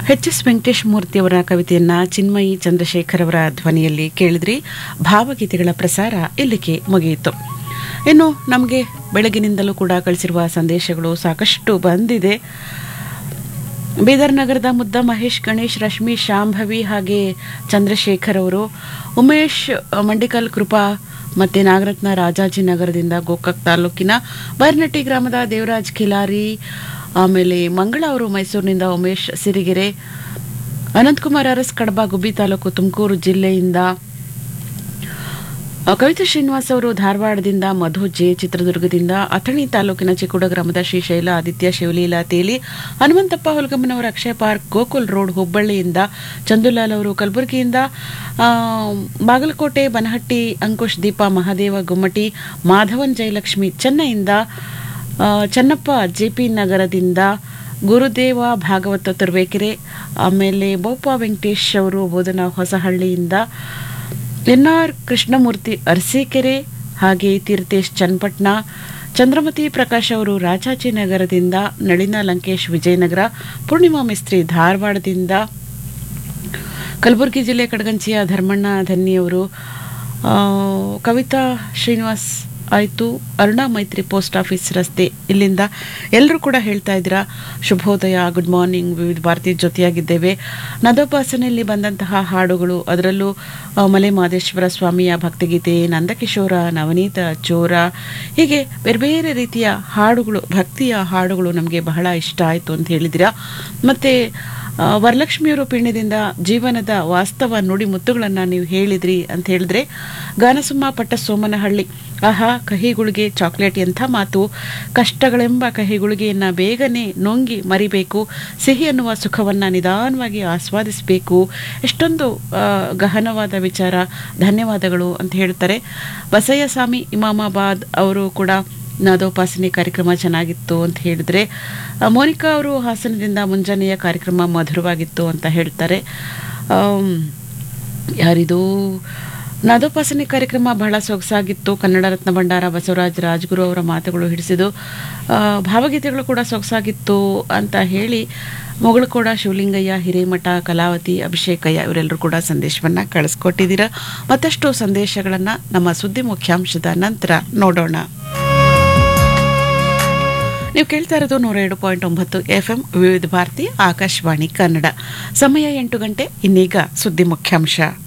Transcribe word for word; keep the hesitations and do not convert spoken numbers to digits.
H S Venkatesh ಮೂರ್ತಿಯವರ ಕವಿತೆಯನ್ನ ಚಿನ್ಮಯಿ ಚಂದ್ರಶೇಖರ್ ಅವರ ಧ್ವನಿಯಲ್ಲಿ ಕೇಳಿದ್ರಿ. ಭಾವಗೀತೆಗಳ ಪ್ರಸಾರ ಇಲ್ಲಿಗೆ ಮುಗಿಯಿತು. ಇನ್ನು ನಮಗೆ ಬೆಳಗಿನಿಂದಲೂ ಕೂಡ ಕಳಿಸಿರುವ ಸಂದೇಶಗಳು ಸಾಕಷ್ಟು ಬಂದಿದೆ. ಬೀದರ್ ನಗರದ ಮುದ್ದ ಮಹೇಶ್, ಗಣೇಶ್, ರಶ್ಮಿ, ಶಾಂಭವಿ ಹಾಗೆ ಚಂದ್ರಶೇಖರ್ ಅವರು, ಉಮೇಶ್ ಮಂಡಿಕಲ್, ಕೃಪಾ ಮತ್ತೆ ನಾಗರತ್ನ ರಾಜಾಜಿನಗರದಿಂದ, ಗೋಕಾಕ್ ತಾಲೂಕಿನ ಬೈರ್ನಟ್ಟಿ ಗ್ರಾಮದ ದೇವರಾಜ್ ಖಿಲಾರಿ, ಆಮೇಲೆ ಮಂಗಳ ಅವರು ಮೈಸೂರಿನಿಂದ, ಉಮೇಶ್ ಸಿರಿಗೆರೆ, ಅನಂತಕುಮಾರ್ ಅರಸ್ ಕಡಬ ಗುಬ್ಬಿ ತಾಲೂಕು ತುಮಕೂರು ಜಿಲ್ಲೆಯಿಂದ, ಕವಿತಾ ಶ್ರೀನಿವಾಸ್ ಅವರು ಧಾರವಾಡದಿಂದ, ಮಧು ಜೆ ಚಿತ್ರದುರ್ಗದಿಂದ, ಅಥಣಿ ತಾಲೂಕಿನ ಚಿಕ್ಕುಡ ಗ್ರಾಮದ ಶ್ರೀಶೈಲ ಆದಿತ್ಯ, ಶಿವಲೀಲಾ ತೇಲಿ, ಹನುಮಂತಪ್ಪ ಹುಲ್ಗಮ್ಮನವರ ಅಕ್ಷಯ ಪಾರ್ಕ್ ಗೋಕುಲ್ ರೋಡ್ ಹುಬ್ಬಳ್ಳಿಯಿಂದ, ಚಂದುಲಾಲ್ ಅವರು ಕಲಬುರಗಿಯಿಂದ, ಬಾಗಲಕೋಟೆ ಬನಹಟ್ಟಿ ಅಂಕುಶ್, ದೀಪಾ ಮಹಾದೇವ ಗುಮ್ಮಟಿ, ಮಾಧವನ್ ಜಯಲಕ್ಷ್ಮಿ ಚೆನ್ನೈಯಿಂದ, ಚನ್ನಪ್ಪ ಜೆಪಿ ನಗರದಿಂದ, ಗುರುದೇವ ಭಾಗವತ ತುರ್ವೇಕೆರೆ, ಆಮೇಲೆ ಬೋಪ ವೆಂಕಟೇಶ್ ಅವರು ಬೋಧನಾ ಹೊಸಹಳ್ಳಿಯಿಂದ, ಎನ್ ಆರ್ ಕೃಷ್ಣಮೂರ್ತಿ ಅರಸೀಕೆರೆ, ಹಾಗೆ ತೀರ್ಥೇಶ್ ಚನ್ನಪಟ್ನ, ಚಂದ್ರಮತಿ ಪ್ರಕಾಶ್ ಅವರು ರಾಜಾಜಿನಗರದಿಂದ, ನಳಿನ ಲಂಕೇಶ್ ವಿಜಯನಗರ, ಪೂರ್ಣಿಮಾ ಮಿಸ್ತ್ರಿ ಧಾರವಾಡದಿಂದ, ಕಲಬುರಗಿ ಜಿಲ್ಲೆ ಕಡಗಂಚಿಯ ಧರ್ಮಣ್ಣ ಧನ್ನಿಯವರು, ಕವಿತಾ ಶ್ರೀನಿವಾಸ್ ಆಯಿತು, ಅರುಣಾ ಮೈತ್ರಿ ಪೋಸ್ಟ್ ಆಫೀಸ್ ರಸ್ತೆ ಇಲ್ಲಿಂದ ಎಲ್ಲರೂ ಕೂಡ ಹೇಳ್ತಾ ಇದ್ದೀರಾ ಶುಭೋದಯ, ಗುಡ್ ಮಾರ್ನಿಂಗ್, ವಿವಿಧ ಭಾರತಿ ಜೊತೆಯಾಗಿದ್ದೇವೆ. ನದೋಪಾಸನೆಯಲ್ಲಿ ಬಂದಂತಹ ಹಾಡುಗಳು, ಅದರಲ್ಲೂ ಮಲೆ ಮಹದೇಶ್ವರ ಸ್ವಾಮಿಯ ಭಕ್ತಿಗೀತೆ, ನಂದಕಿಶೋರ, ನವನೀತ ಚೋರ, ಹೀಗೆ ಬೇರೆ ಬೇರೆ ರೀತಿಯ ಹಾಡುಗಳು, ಭಕ್ತಿಯ ಹಾಡುಗಳು ನಮಗೆ ಬಹಳ ಇಷ್ಟ ಆಯಿತು ಅಂತ ಹೇಳಿದಿರಾ. ಮತ್ತೆ ವರಲಕ್ಷ್ಮಿಯವರು ಪಿಣ್ಯದಿಂದ ಜೀವನದ ವಾಸ್ತವ ನುಡಿ ಮುತ್ತುಗಳನ್ನು ನೀವು ಹೇಳಿದ್ರಿ ಅಂತ ಹೇಳಿದ್ರೆ, ಗಾನಸುಮ್ಮ ಪಟ್ಟ ಸೋಮನಹಳ್ಳಿ, ಆಹಾ ಕಹಿಗುಳಿಗೆ ಚಾಕ್ಲೇಟ್ ಎಂಥ ಮಾತು, ಕಷ್ಟಗಳೆಂಬ ಕಹಿಗುಳಿಗೆಯನ್ನು ಬೇಗನೆ ನುಂಗಿ ಮರಿಬೇಕು, ಸಿಹಿ ಅನ್ನುವ ಸುಖವನ್ನು ನಿಧಾನವಾಗಿ ಆಸ್ವಾದಿಸಬೇಕು, ಎಷ್ಟೊಂದು ಗಹನವಾದ ವಿಚಾರ, ಧನ್ಯವಾದಗಳು ಅಂತ ಹೇಳ್ತಾರೆ. ಬಸಯ್ಯ ಸ್ವಾಮಿ ಇಮಾಮಾಬಾದ್ ಅವರು ಕೂಡ ನಾದೋಪಾಸನೆ ಕಾರ್ಯಕ್ರಮ ಚೆನ್ನಾಗಿತ್ತು ಅಂತ ಹೇಳಿದ್ರೆ, ಮೋನಿಕಾ ಅವರು ಹಾಸನದಿಂದ ಮುಂಜಾನೆಯ ಕಾರ್ಯಕ್ರಮ ಮಧುರವಾಗಿತ್ತು ಅಂತ ಹೇಳ್ತಾರೆ. ಯಾರಿದು ನಾದೋಪಾಸನೆ ಕಾರ್ಯಕ್ರಮ ಬಹಳ ಸೊಗಸಾಗಿತ್ತು, ಕನ್ನಡ ರತ್ನ ಭಂಡಾರ ಬಸವರಾಜ್ ರಾಜ್ಗುರು ಅವರ ಮಾತುಗಳು ಹಿಡಿಸಿದು, ಭಾವಗೀತೆಗಳು ಕೂಡ ಸೊಗಸಾಗಿತ್ತು ಅಂತ ಹೇಳಿ ಮೊಗಳಕೋಡ ಶಿವಲಿಂಗಯ್ಯ, ಹಿರೇಮಠ, ಕಲಾವತಿ, ಅಭಿಷೇಕಯ್ಯ ಇವರೆಲ್ಲರೂ ಕೂಡ ಸಂದೇಶವನ್ನು ಕಳಿಸ್ಕೊಟ್ಟಿದ್ದೀರಾ. ಮತ್ತಷ್ಟು ಸಂದೇಶಗಳನ್ನು ನಮ್ಮ ಸುದ್ದಿ ಮುಖ್ಯಾಂಶದ ನಂತರ ನೋಡೋಣ. ನೀವು ಕೇಳ್ತಾ ಇರೋದು ನೂರ ಎರಡು ಪಾಯಿಂಟ್ ಒಂಬತ್ತು ಎಫ್ ಎಂ ವಿವಿಧ ಭಾರತಿ ಆಕಾಶವಾಣಿ ಕನ್ನಡ. ಸಮಯ ಎಂಟು ಗಂಟೆ. ಇನ್ನೀಗ ಸುದ್ದಿ ಮುಖ್ಯಾಂಶ.